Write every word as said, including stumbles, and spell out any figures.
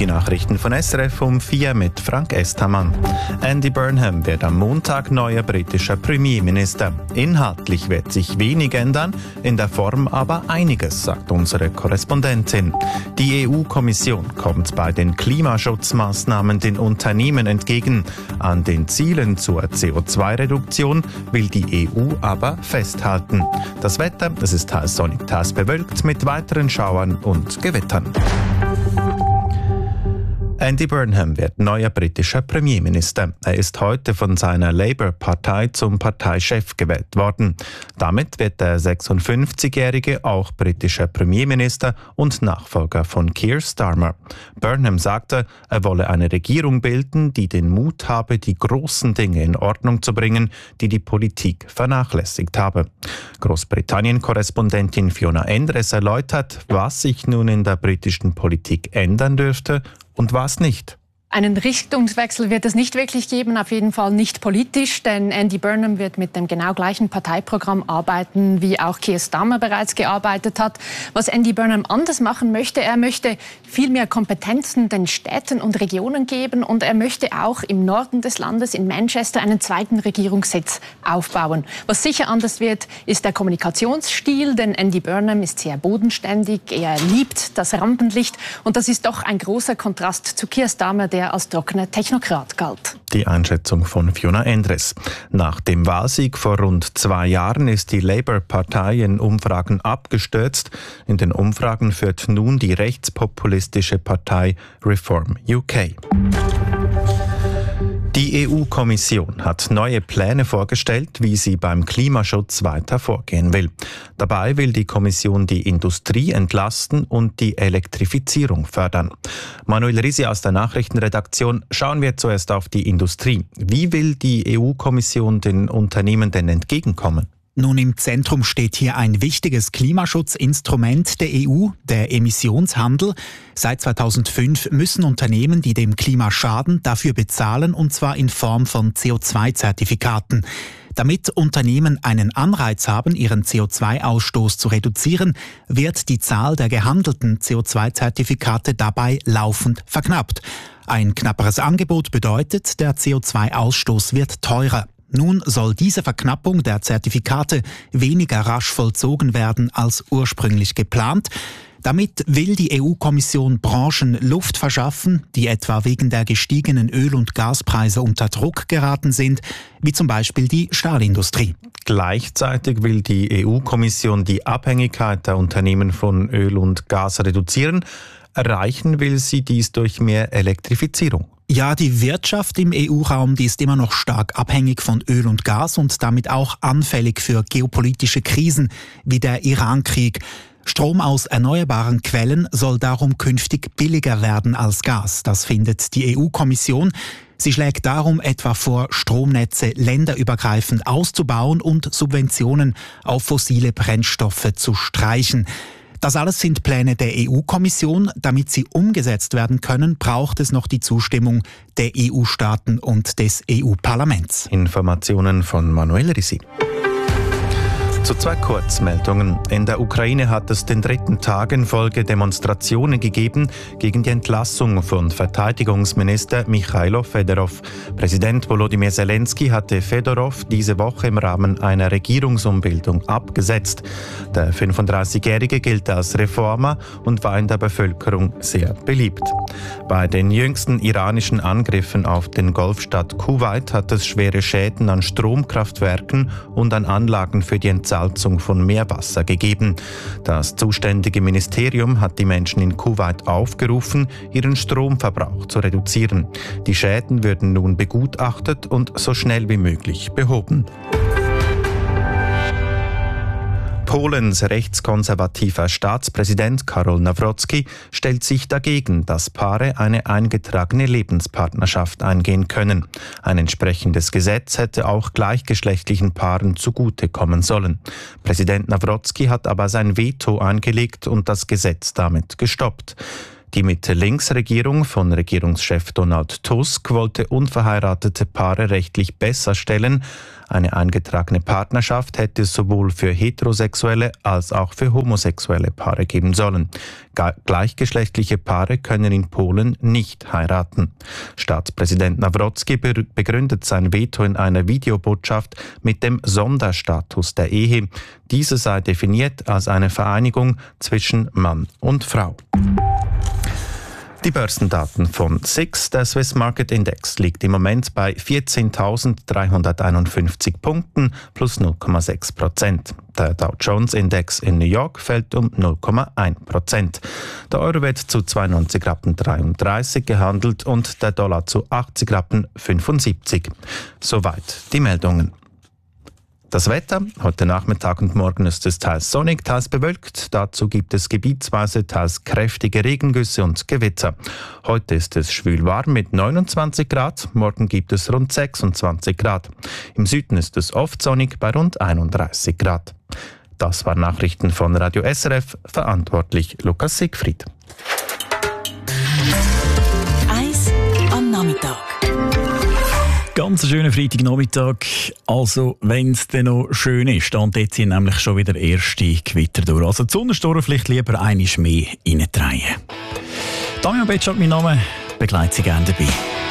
Die Nachrichten von S R F um vier mit Frank Estermann. Andy Burnham wird am Montag neuer britischer Premierminister. Inhaltlich wird sich wenig ändern, in der Form aber einiges, sagt unsere Korrespondentin. Die E U-Kommission kommt bei den Klimaschutzmaßnahmen den Unternehmen entgegen. An den Zielen zur C O zwei Reduktion will die E U aber festhalten. Das Wetter, es ist teils sonnig, teils bewölkt mit weiteren Schauern und Gewittern. Andy Burnham wird neuer britischer Premierminister. Er ist heute von seiner Labour-Partei zum Parteichef gewählt worden. Damit wird der sechsundfünfzigjährige auch britischer Premierminister und Nachfolger von Keir Starmer. Burnham sagte, er wolle eine Regierung bilden, die den Mut habe, die großen Dinge in Ordnung zu bringen, die die Politik vernachlässigt habe. Großbritannien-Korrespondentin Fiona Endres erläutert, was sich nun in der britischen Politik ändern dürfte und was nicht. Einen Richtungswechsel wird es nicht wirklich geben, auf jeden Fall nicht politisch, denn Andy Burnham wird mit dem genau gleichen Parteiprogramm arbeiten, wie auch Keir Starmer bereits gearbeitet hat. Was Andy Burnham anders machen möchte, er möchte viel mehr Kompetenzen den Städten und Regionen geben und er möchte auch im Norden des Landes, in Manchester, einen zweiten Regierungssitz aufbauen. Was sicher anders wird, ist der Kommunikationsstil, denn Andy Burnham ist sehr bodenständig, er liebt das Rampenlicht und das ist doch ein großer Kontrast zu Keir Starmer, der als trockener Technokrat galt. Die Einschätzung von Fiona Endres. Nach dem Wahlsieg vor rund zwei Jahren ist die Labour-Partei in Umfragen abgestürzt. In den Umfragen führt nun die rechtspopulistische Partei Reform U K. Die E U-Kommission hat neue Pläne vorgestellt, wie sie beim Klimaschutz weiter vorgehen will. Dabei will die Kommission die Industrie entlasten und die Elektrifizierung fördern. Manuel Risi aus der Nachrichtenredaktion. Schauen wir zuerst auf die Industrie. Wie will die E U-Kommission den Unternehmen denn entgegenkommen? Nun, im Zentrum steht hier ein wichtiges Klimaschutzinstrument der E U, der Emissionshandel. Seit zweitausendfünf müssen Unternehmen, die dem Klima schaden, dafür bezahlen, und zwar in Form von C O zwei Zertifikaten. Damit Unternehmen einen Anreiz haben, ihren C O zwei Ausstoß zu reduzieren, wird die Zahl der gehandelten C O zwei Zertifikate dabei laufend verknappt. Ein knapperes Angebot bedeutet, der C O zwei Ausstoß wird teurer. Nun soll diese Verknappung der Zertifikate weniger rasch vollzogen werden als ursprünglich geplant. Damit will die E U-Kommission Branchen Luft verschaffen, die etwa wegen der gestiegenen Öl- und Gaspreise unter Druck geraten sind, wie zum Beispiel die Stahlindustrie. Gleichzeitig will die E U-Kommission die Abhängigkeit der Unternehmen von Öl und Gas reduzieren. Erreichen will sie dies durch mehr Elektrifizierung. Ja, die Wirtschaft im E U-Raum, die ist immer noch stark abhängig von Öl und Gas und damit auch anfällig für geopolitische Krisen wie der Iran-Krieg. Strom aus erneuerbaren Quellen soll darum künftig billiger werden als Gas. Das findet die E U-Kommission. Sie schlägt darum etwa vor, Stromnetze länderübergreifend auszubauen und Subventionen auf fossile Brennstoffe zu streichen. Das alles sind Pläne der E U-Kommission. Damit sie umgesetzt werden können, braucht es noch die Zustimmung der E U-Staaten und des E U-Parlaments. Informationen von Manuel Risi. Zu zwei Kurzmeldungen. In der Ukraine hat es den dritten Tag in Folge Demonstrationen gegeben gegen die Entlassung von Verteidigungsminister Michailo Fedorov. Präsident Volodymyr Zelensky hatte Fedorov diese Woche im Rahmen einer Regierungsumbildung abgesetzt. Der fünfunddreißigjährige gilt als Reformer und war in der Bevölkerung sehr beliebt. Bei den jüngsten iranischen Angriffen auf den Golfstaat Kuwait hat es schwere Schäden an Stromkraftwerken und an Anlagen für die Entsalzung von Meerwasser gegeben. Das zuständige Ministerium hat die Menschen in Kuwait aufgerufen, ihren Stromverbrauch zu reduzieren. Die Schäden würden nun begutachtet und so schnell wie möglich behoben. Polens rechtskonservativer Staatspräsident Karol Nawrocki stellt sich dagegen, dass Paare eine eingetragene Lebenspartnerschaft eingehen können. Ein entsprechendes Gesetz hätte auch gleichgeschlechtlichen Paaren zugutekommen sollen. Präsident Nawrocki hat aber sein Veto eingelegt und das Gesetz damit gestoppt. Die Mitte-Links-Regierung von Regierungschef Donald Tusk wollte unverheiratete Paare rechtlich besser stellen. Eine eingetragene Partnerschaft hätte es sowohl für heterosexuelle als auch für homosexuelle Paare geben sollen. Gleichgeschlechtliche Paare können in Polen nicht heiraten. Staatspräsident Nawrocki begründet sein Veto in einer Videobotschaft mit dem Sonderstatus der Ehe. Diese sei definiert als eine Vereinigung zwischen Mann und Frau. Die Börsendaten von S I X, der Swiss Market Index, liegt im Moment bei vierzehntausenddreihunderteinundfünfzig Punkten plus null Komma sechs Prozent. Der Dow Jones Index in New York fällt um null Komma eins Prozent. Der Euro wird zu zweiundneunzig Rappen dreiunddreißig gehandelt und der Dollar zu achtzig Rappen fünfundsiebzig. Soweit die Meldungen. Das Wetter, heute Nachmittag und morgen ist es teils sonnig, teils bewölkt. Dazu gibt es gebietsweise teils kräftige Regengüsse und Gewitter. Heute ist es schwül warm mit neunundzwanzig Grad, morgen gibt es rund sechsundzwanzig Grad. Im Süden ist es oft sonnig bei rund einunddreißig Grad. Das waren Nachrichten von Radio S R F, verantwortlich Lukas Siegfried. Eis am Nachmittag. Ganz schöner Freitagnachmittag, also wenn es dann noch schön ist, dann ziehen nämlich schon wieder erste Gewitter durch. Also die Sonnensturm vielleicht lieber einmal mehr reindrehen. Damian Betschak, mein Name, begleitet Sie gerne dabei.